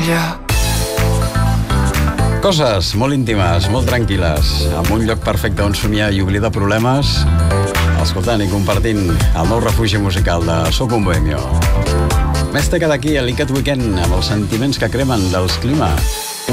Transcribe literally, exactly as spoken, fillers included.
Coses molt íntimes, molt tranquil·les, amb un lloc perfecte on somiar i oblidar problemes, escoltant i compartint el nou refugi musical de Soc un Bohemio. Més té cada aquí a l'Icat Weekend amb els sentiments que cremen dels Clima.